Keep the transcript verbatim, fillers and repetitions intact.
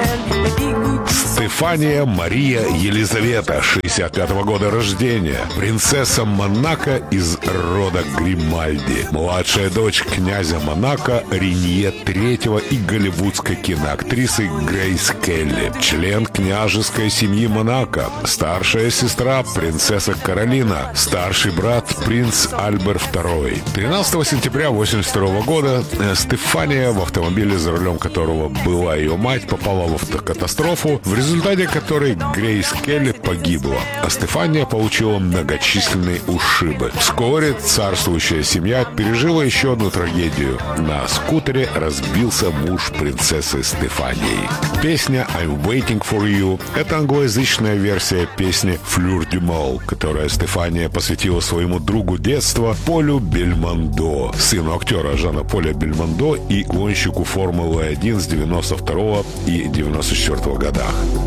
Стефания Мария Елизавета, шестьдесят пятого года рождения, принцесса Монако из рода Гримальди, младшая дочь князя Монако Ренье третьего и голливудской киноактрисы Грейс Келли, член княжеской семьи Монако, старшая сестра принцесса Каролина, старший брат принц Альберт второй. тринадцатого сентября восемьдесят второго года Стефания, в автомобиле, за рулем которого была ее мать, попала в автокатастрофу, в результате которой Грейс Келли погибла, а Стефания получила многочисленные ушибы. Вскоре царствующая семья пережила еще одну трагедию. На скутере разбился муж принцессы Стефании. Песня «I'm Waiting for You» — это англоязычная версия песни «Fleur du Mal», которую Стефания посвятила своему другу детства Полю Бельмондо, сыну актера Жана-Поля Бельмондо и гонщику Формулы один с девяносто второго и девяносто четвёртого годах.